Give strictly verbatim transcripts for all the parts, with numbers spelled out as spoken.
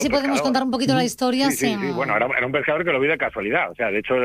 Si podemos pescador. contar un poquito la historia. Sí, sí, sin... sí. Bueno, era, era un pescador que lo vi de casualidad. O sea, de hecho,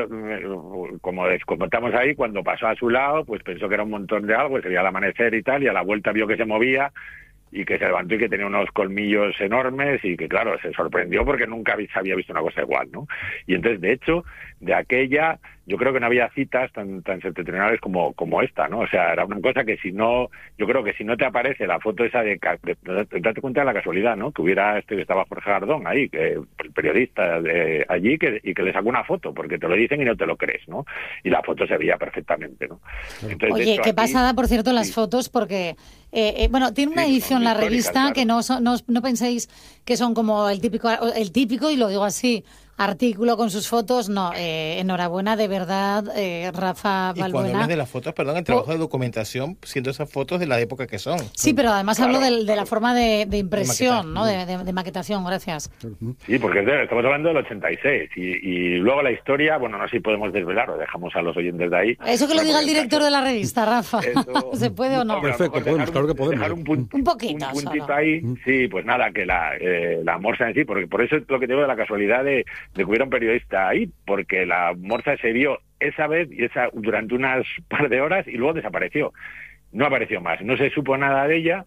como comentamos ahí, cuando pasó a su lado, pues pensó que era un montón de algo, se veía al amanecer y tal, y a la vuelta vio que se movía y que se levantó y que tenía unos colmillos enormes y que, claro, se sorprendió porque nunca había visto una cosa igual, ¿no? Y entonces, de hecho, de aquella, yo creo que no había citas tan tan septentrionales como como esta, ¿no? O sea, era una cosa que si no, yo creo que si no te aparece la foto esa de, de, de date cuenta de la casualidad, ¿no? Que hubiera este que estaba Jorge Gardón ahí, que el periodista de allí, que, y que le sacó una foto, porque te lo dicen y no te lo crees, ¿no? Y la foto se veía perfectamente, ¿no? Entonces, Oye, hecho, qué aquí, pasada, por cierto, las sí. fotos, porque, eh, eh, bueno, tiene una sí, edición la revista claro. que no, son, no no penséis que son como el típico, el típico, y lo digo así, artículo con sus fotos, no, eh, enhorabuena de verdad, eh, Rafa Balbuena. Y cuando hablas de las fotos, perdón, el trabajo oh. de documentación, siendo esas fotos de la época que son. Sí, pero además claro, hablo de, de claro. la forma de, de impresión, de ¿no? De, de, de maquetación, gracias. Sí, porque de, estamos hablando del ochenta y seis, y, y luego la historia, bueno, no sé si podemos desvelar, lo dejamos a los oyentes de ahí. Eso que lo diga el director caso, de la revista, Rafa, eso, ¿se puede o no? Perfecto, podemos, claro que podemos. Dejar un, punt, un poquito un puntito solo. ahí, sí, pues nada, que la, eh, la morsa en sí, porque por eso es lo que digo de la casualidad de, de que hubiera un periodista ahí, porque la morsa se vio esa vez y esa durante unas par de horas y luego desapareció. No apareció más, no se supo nada de ella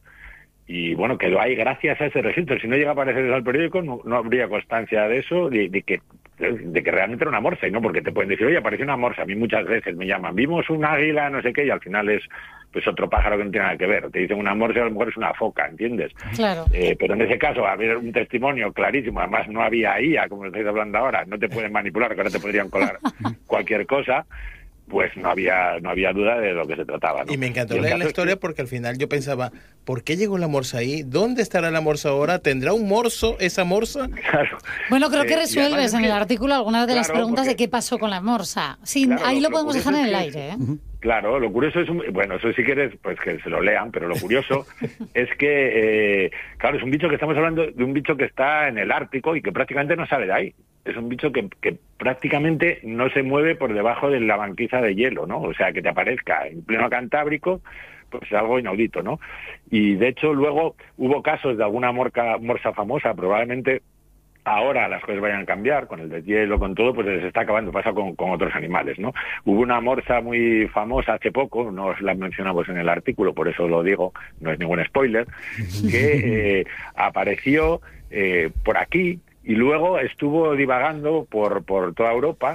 y bueno, quedó ahí gracias a ese registro. Si no llega a aparecer en el periódico, no, no habría constancia de eso, de, de que de que realmente era una morsa, y no porque te pueden decir, oye, apareció una morsa. A mí muchas veces me llaman, vimos un águila, no sé qué, y al final es pues otro pájaro que no tiene nada que ver. Te dicen una morsa y a lo mejor es una foca, ¿entiendes? Claro. Eh, pero en ese caso había un testimonio clarísimo, además no había I A, como estáis hablando ahora, no te pueden manipular, que ahora te podrían colar cualquier cosa, pues no había no había duda de lo que se trataba, ¿no? Y me encantó leer la historia porque al final yo pensaba, ¿por qué llegó la morsa ahí? ¿Dónde estará la morsa ahora? ¿Tendrá un morso esa morsa? Claro. Bueno, creo que resuelves eh, en que, el artículo algunas de claro, las preguntas porque, de qué pasó con la morsa. Sí, claro, ahí lo, lo podemos dejar en el es aire, ¿eh? Uh-huh. Claro, lo curioso es, un, bueno, eso si quieres, pues que se lo lean, pero lo curioso es que, eh, claro, es un bicho que estamos hablando de un bicho que está en el Ártico y que prácticamente no sale de ahí. Es un bicho que, que prácticamente no se mueve por debajo de la banquisa de hielo, ¿no? O sea, que te aparezca en pleno Cantábrico, pues es algo inaudito, ¿no? Y de hecho luego hubo casos de alguna morca, morsa famosa, probablemente ahora las cosas vayan a cambiar, con el deshielo, con todo, pues se está acabando, pasa con, con otros animales, ¿no? Hubo una morsa muy famosa hace poco, no la mencionamos en el artículo, por eso lo digo, no es ningún spoiler, que eh, apareció eh, por aquí y luego estuvo divagando por, por toda Europa.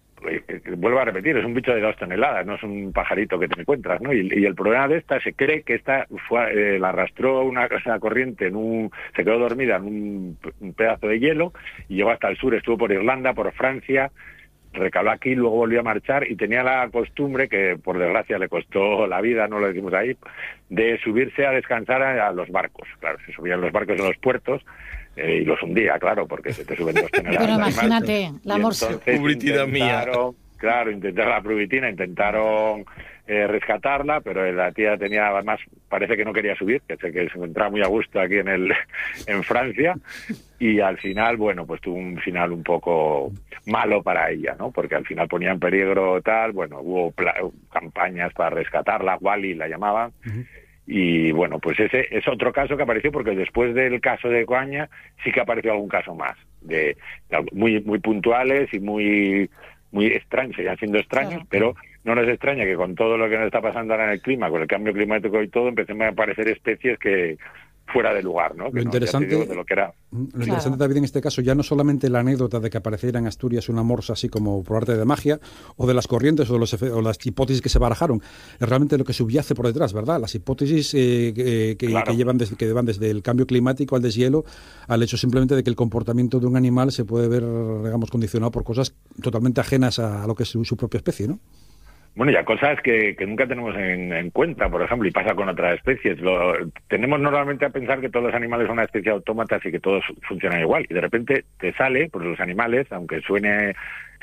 Vuelvo a repetir, es un bicho de dos toneladas, no es un pajarito que te encuentras, ¿no? Y, y el problema de esta, se cree que esta fue, eh, la arrastró una, una corriente, en un, se quedó dormida en un, un pedazo de hielo y llegó hasta el sur, estuvo por Irlanda, por Francia, recaló aquí, luego volvió a marchar y tenía la costumbre, que por desgracia le costó la vida, no lo decimos ahí, de subirse a descansar a, a los barcos. Claro, se subían los barcos en los puertos, Eh, y los hundía, claro, porque se te suben dos toneladas. Pero imagínate, la morsa. Publicidad mía. Claro, intentaron la prubitina, intentaron eh, rescatarla, pero la tía tenía, además, parece que no quería subir, que sé que se encontraba muy a gusto aquí en el en Francia, y al final, bueno, pues tuvo un final un poco malo para ella, ¿no? Porque al final ponía en peligro tal, bueno, hubo pla- campañas para rescatarla, Wally la llamaban, uh-huh. Y bueno, pues ese es otro caso que apareció, porque después del caso de Coaña sí que apareció algún caso más, de, de muy muy puntuales y muy muy extraños, seguían siendo extraños, claro. Pero no nos extraña que con todo lo que nos está pasando ahora en el clima, con el cambio climático y todo, empecen a aparecer especies que fuera de lugar, ¿no? Que lo interesante, no, de lo que era. Lo interesante claro. También en este caso, ya no solamente la anécdota de que apareciera en Asturias una morsa así como por arte de magia, o de las corrientes o, de los efe- o las hipótesis que se barajaron, es realmente lo que subyace por detrás, ¿verdad? Las hipótesis eh, que, que, claro. que, llevan desde, que van desde el cambio climático al deshielo, al hecho simplemente de que el comportamiento de un animal se puede ver, digamos, condicionado por cosas totalmente ajenas a, a lo que es su, su propia especie, ¿no? Bueno, ya cosas que, que nunca tenemos en, en cuenta, por ejemplo, y pasa con otras especies. Lo, tenemos normalmente a pensar que todos los animales son una especie de autómatas y que todos funcionan igual. Y de repente te sale, pues los animales, aunque suene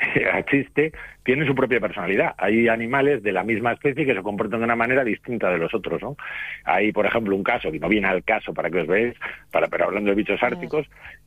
a chiste, tienen su propia personalidad. Hay animales de la misma especie que se comportan de una manera distinta de los otros, ¿no? Hay, por ejemplo, un caso, que no viene al caso para que os veáis, para, pero hablando de bichos árticos,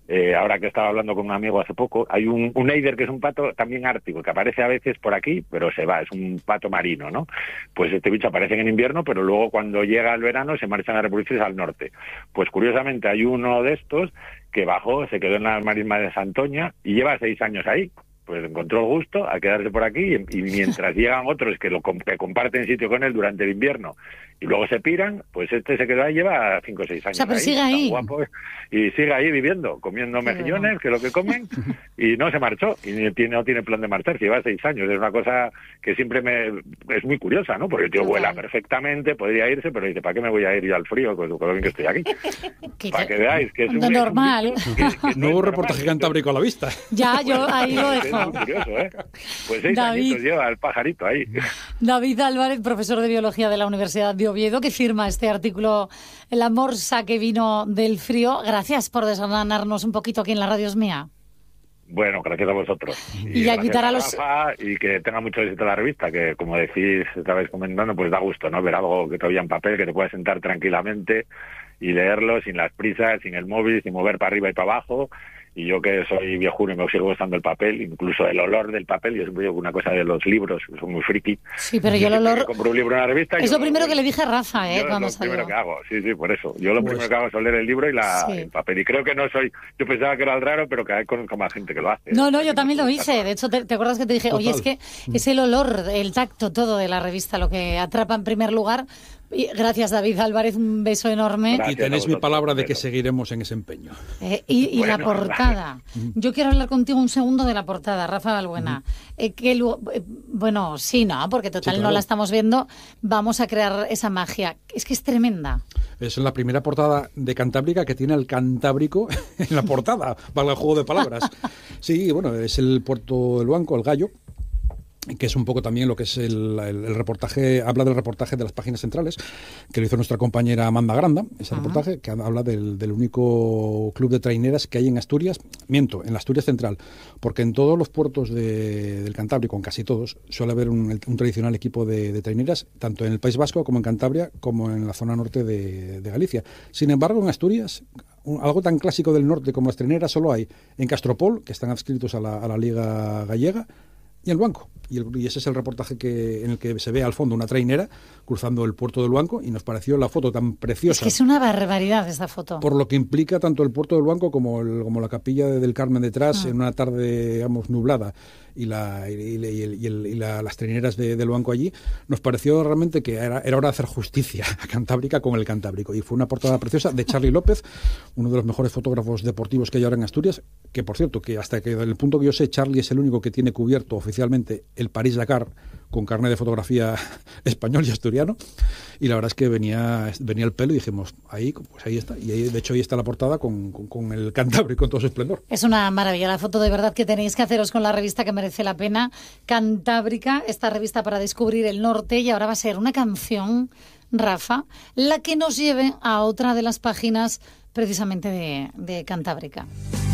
Eh, ahora que estaba hablando con un amigo hace poco, hay un, un eider que es un pato también ártico, que aparece a veces por aquí, pero se va, es un pato marino, ¿no? Pues este bicho aparece en invierno, pero luego cuando llega el verano se marchan a reproducirse al norte. Pues curiosamente hay uno de estos que bajó, se quedó en las marismas de Santoña y lleva seis años ahí. Pues encontró el gusto a quedarse por aquí y, y mientras llegan otros que lo que comparten sitio con él durante el invierno y luego se piran, pues este se quedó ahí, lleva cinco o seis años. O sea, pero ahí, sigue ahí. Guapo, y sigue ahí viviendo, comiendo Qué mejillones, bueno. que es lo que comen, y no se marchó, y ni tiene, no tiene plan de marcharse, lleva seis años. Es una cosa que siempre me es muy curiosa, ¿no? Porque el tío Total. vuela perfectamente, podría irse, pero dice, ¿para qué me voy a ir yo al frío con lo bien que estoy aquí? Que- Para que veáis que es un, Lo normal. es un bicho que- que no es Nuevo normal, reportaje que- cantábrico a la vista. Ya, yo ahí lo es dejo. muy curioso, ¿eh? Pues seis David. añitos lleva el pajarito ahí. David Álvarez, profesor de Biología de la Universidad de Oviedo, que firma este artículo La morsa que vino del frío. Gracias por desgranarnos un poquito aquí en la Radio Es Mía. Bueno, gracias a vosotros. Y a gracias quitar a los- Rafa, y que tenga mucho éxito la revista, que como decís, estabais comentando, pues da gusto, ¿no? Ver algo que todavía en papel, que te puedas sentar tranquilamente y leerlo sin las prisas, sin el móvil, sin mover para arriba y para abajo. Y yo que soy viejuno y me sigo gustando el papel, incluso el olor del papel, yo siempre digo una cosa de los libros, que son muy friki. Sí, pero yo el siempre olor... que compro un libro en una revista... Es yo lo primero voy- que le dije a Rafa, ¿eh? Yo Cuando es lo primero salió. que hago, sí, sí, por eso. Yo lo Pues- primero que hago es oler el libro y la, Sí. el papel. Y creo que no soy... Yo pensaba que era el raro, pero cada vez conozco más gente que lo hace. No, no, yo también lo hice. De hecho, te, ¿te acuerdas que te dije, oye, es Total. que es el olor, el tacto, todo de la revista lo que atrapa en primer lugar? Y gracias, David Álvarez, un beso enorme. Gracias Y tenéis a mi vosotros, palabra de que pero- seguiremos en ese empeño. Eh, y y la Bueno, portada. Yo quiero hablar contigo un segundo de la portada, Rafa Balbuena. Eh, que lu- eh, bueno, sí, no, porque total Sí, no claro. la estamos viendo. Vamos a crear esa magia. Es que es tremenda. Es la primera portada de Cantábrica que tiene el Cantábrico en la portada, valga el juego de palabras. Sí, bueno, es el puerto del Luanco, el Gallo, que es un poco también lo que es el, el- el reportaje, habla del reportaje de las páginas centrales, que lo hizo nuestra compañera Amanda Granda, ese Ajá. reportaje, que habla del, del único club de traineras que hay en Asturias, miento, en la Asturias Central, porque en todos los puertos de- del Cantábrico, en casi todos, suele haber un, un tradicional equipo de, de traineras, tanto en el País Vasco como en Cantabria, como en la zona norte de, de Galicia. Sin embargo, en Asturias, un- algo tan clásico del norte como las traineras solo hay en Castropol, que están adscritos a la, a la Liga Gallega, y el Luanco. Y, el- y ese es el reportaje que en el que se ve al fondo una trainera cruzando el puerto del Luanco y nos pareció la foto tan Es preciosa. que es una barbaridad esta foto. Por lo que implica tanto el puerto del Luanco como, el- como la capilla de- del Carmen detrás Ah. en una tarde, digamos, nublada y, la, y, y- y el- y el- y la- las traineras de, del Luanco allí, nos pareció realmente que era, era hora de hacer justicia a Cantábrica con el Cantábrico. Y fue una portada preciosa de Charlie López, uno de los mejores fotógrafos deportivos que hay ahora en Asturias, que por cierto, que hasta que el punto que yo sé, Charlie es el único que tiene cubierto oficialmente el París-Dakar con carnet de fotografía español y asturiano. Y la verdad es que venía, venía el pelo y dijimos, ahí, pues ahí está. Y ahí, de hecho, ahí está la portada con, con, con el Cantábrico en todo su esplendor. Es una maravilla la foto, de verdad, que tenéis que haceros con la revista, que merece la pena. Cantábrica, esta revista para descubrir el norte, y ahora va a ser una canción, Rafa, la que nos lleve a otra de las páginas precisamente de, de Cantábrica.